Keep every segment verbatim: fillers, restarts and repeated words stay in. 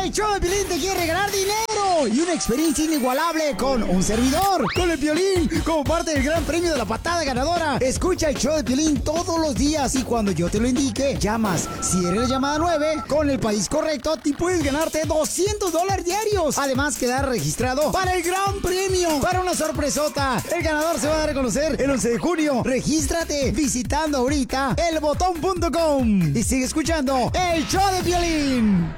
El show de Piolín te quiere regalar dinero y una experiencia inigualable con un servidor, con el Piolín, como parte del gran premio de la patada ganadora. Escucha el show de Piolín todos los días y cuando yo te lo indique, llamas. Si eres la llamada nueve, con el país correcto, te puedes ganarte doscientos dólares diarios. Además, quedar registrado para el gran premio, para una sorpresota. El ganador se va a dar a conocer el once de junio. Regístrate visitando ahorita el botón punto com y sigue escuchando el show de Piolín.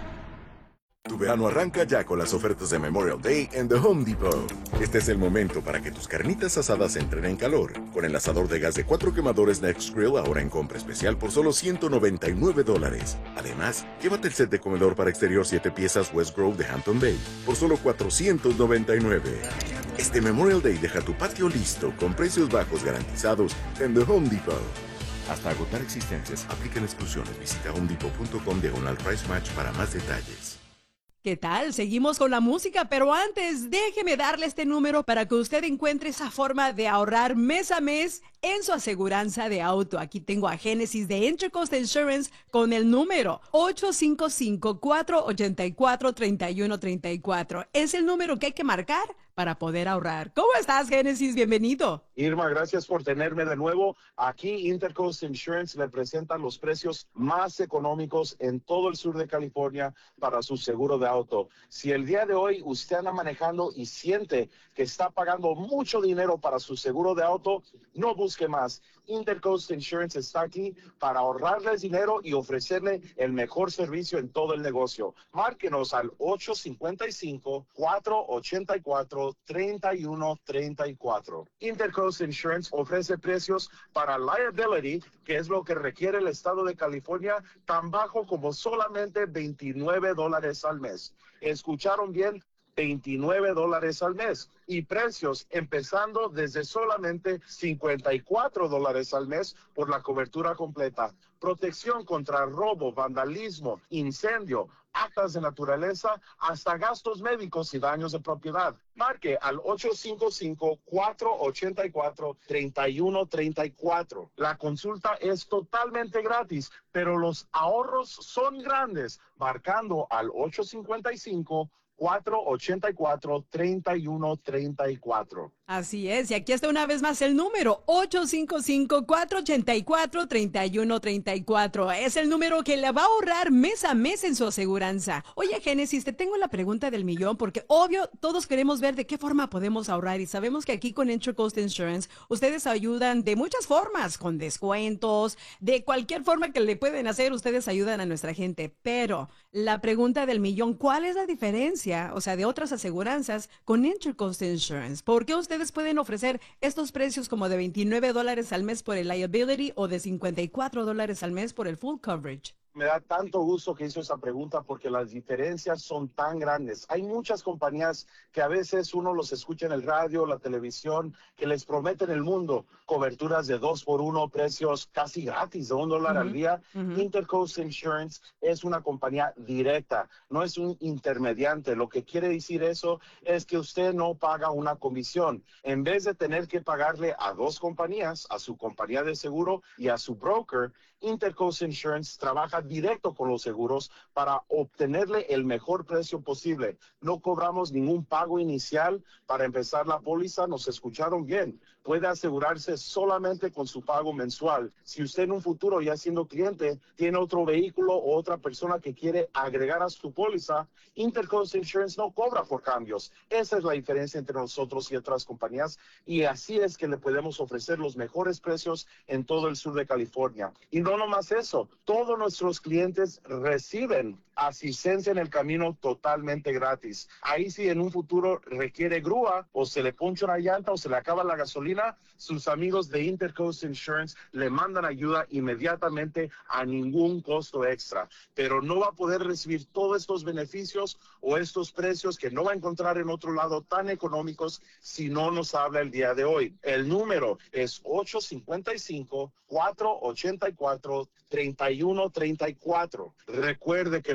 Tu verano arranca ya con las ofertas de Memorial Day en The Home Depot. Este es el momento para que tus carnitas asadas entren en calor. Con el asador de gas de cuatro quemadores Next Grill ahora en compra especial por solo ciento noventa y nueve dólares. Además, llévate el set de comedor para exterior siete piezas West Grove de Hampton Bay por solo cuatrocientos noventa y nueve. Este Memorial Day deja tu patio listo con precios bajos garantizados en The Home Depot. Hasta agotar existencias, aplican exclusiones. Visita homedepot punto com diagonal price match para más detalles. ¿Qué tal? Seguimos con la música, pero antes déjeme darle este número para que usted encuentre esa forma de ahorrar mes a mes en su aseguranza de auto. Aquí tengo a Génesis de Intercoast Insurance con el número ocho cinco cinco, cuatro ocho cuatro, tres uno tres cuatro. Es el número que hay que marcar para poder ahorrar. ¿Cómo estás, Génesis? Bienvenido. Irma, gracias por tenerme de nuevo. Aquí Intercoast Insurance le presenta los precios más económicos en todo el sur de California para su seguro de auto. Si el día de hoy usted anda manejando y siente que está pagando mucho dinero para su seguro de auto, no busque más. Intercoast Insurance está aquí para ahorrarles dinero y ofrecerle el mejor servicio en todo el negocio. Márquenos al ocho cinco cinco, cuatro ocho cuatro, tres uno tres cuatro. Intercoast Insurance ofrece precios para liability, que es lo que requiere el estado de California, tan bajo como solamente veintinueve dólares al mes. ¿Escucharon bien? veintinueve dólares al mes y precios empezando desde solamente cincuenta y cuatro dólares al mes por la cobertura completa. Protección contra robo, vandalismo, incendio, actas de naturaleza, hasta gastos médicos y daños de propiedad. Marque al ocho cinco cinco, cuatro ocho cuatro, tres uno tres cuatro. La consulta es totalmente gratis, pero los ahorros son grandes. Marcando al ocho cinco cinco, cuatro ocho cuatro, tres uno tres cuatro. Así es, y aquí está una vez más el número ocho cinco cinco, cuatro ocho cuatro, tres uno tres cuatro. Es el número que le va a ahorrar mes a mes en su aseguranza. Oye, Génesis, te tengo la pregunta del millón, porque obvio todos queremos ver de qué forma podemos ahorrar y sabemos que aquí con Intercoast Insurance ustedes ayudan de muchas formas, con descuentos, de cualquier forma que le pueden hacer, ustedes ayudan a nuestra gente. Pero la pregunta del millón, ¿cuál es la diferencia, o sea, de otras aseguranzas con Intercoast Insurance? ¿Por qué ustedes pueden ofrecer estos precios como de veintinueve dólares al mes por el liability o de cincuenta y cuatro dólares al mes por el full coverage? Me da tanto gusto que hizo esa pregunta porque las diferencias son tan grandes. Hay muchas compañías que a veces uno los escucha en el radio, la televisión, que les prometen el mundo, coberturas de dos por uno, precios casi gratis, de un dólar uh-huh. al día. Uh-huh. Intercoast Insurance es una compañía directa, no es un intermediante. Lo que quiere decir eso es que usted no paga una comisión. En vez de tener que pagarle a dos compañías, a su compañía de seguro y a su broker, Intercoast Insurance trabaja directo con los seguros para obtenerle el mejor precio posible. No cobramos ningún pago inicial para empezar la póliza. Nos escucharon bien. Puede asegurarse solamente con su pago mensual. Si usted en un futuro, ya siendo cliente, tiene otro vehículo o otra persona que quiere agregar a su póliza, Intercoast Insurance no cobra por cambios. Esa es la diferencia entre nosotros y otras compañías, y así es que le podemos ofrecer los mejores precios en todo el sur de California. Y no nomás eso, todos nuestros clientes reciben asistencia en el camino totalmente gratis. Ahí si en un futuro requiere grúa o se le poncha una llanta o se le acaba la gasolina, sus amigos de Intercoast Insurance le mandan ayuda inmediatamente a ningún costo extra. Pero no va a poder recibir todos estos beneficios o estos precios que no va a encontrar en otro lado tan económicos si no nos habla el día de hoy. El número es ocho cinco cinco, cuatro ocho cuatro, tres uno tres cuatro. Recuerde que la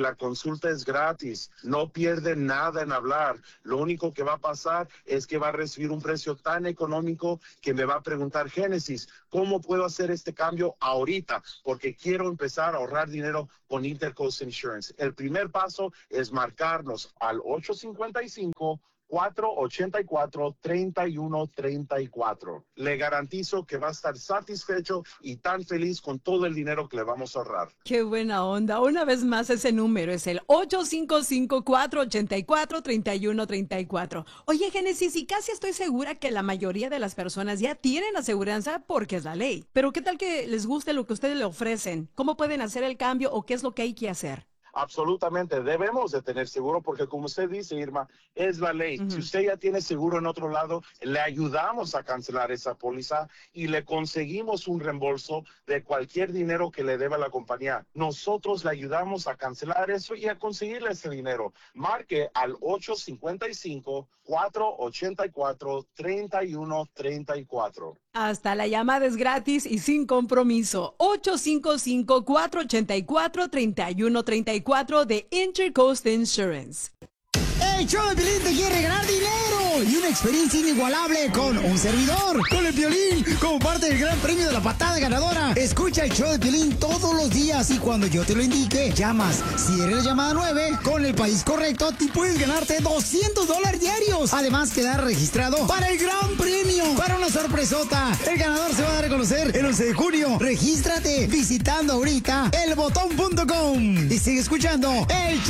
la consulta es gratis, no pierde nada en hablar. Lo único que va a pasar es que va a recibir un precio tan económico que me va a preguntar, Génesis, ¿cómo puedo hacer este cambio ahorita? Porque quiero empezar a ahorrar dinero con Intercoast Insurance. El primer paso es marcarnos al ocho cinco cinco, cuatro ocho cuatro, tres uno tres cuatro. Le garantizo que va a estar satisfecho y tan feliz con todo el dinero que le vamos a ahorrar. Qué buena onda. Una vez más, ese número es el ocho cinco cinco, cuatro ocho cuatro, tres uno tres cuatro. Oye, Génesis, y casi estoy segura que la mayoría de las personas ya tienen aseguranza porque es la ley. Pero ¿qué tal que les guste lo que ustedes le ofrecen? ¿Cómo pueden hacer el cambio o qué es lo que hay que hacer? Absolutamente, debemos de tener seguro porque como usted dice, Irma, es la ley. Uh-huh. Si usted ya tiene seguro en otro lado, le ayudamos a cancelar esa póliza y le conseguimos un reembolso de cualquier dinero que le deba a la compañía. Nosotros le ayudamos a cancelar eso y a conseguirle ese dinero. Marque al ocho cinco cinco, cuatro ocho cuatro, tres uno tres cuatro. Hasta la llamada es gratis y sin compromiso. ocho cinco cinco, cuatro ocho cuatro, tres uno tres cuatro de Intercoast Insurance. El show de Piolín te quiere ganar dinero y una experiencia inigualable con un servidor, con el Piolín, como parte del gran premio de la patada ganadora. Escucha el show de Piolín todos los días y cuando yo te lo indique, llamas. Si eres la llamada nueve, con el país correcto, te puedes ganarte doscientos dólares diarios. Además, quedar registrado para el gran premio, para una sorpresota. El ganador se va a dar a conocer el once de junio. Regístrate visitando ahorita el botón punto com y sigue escuchando el show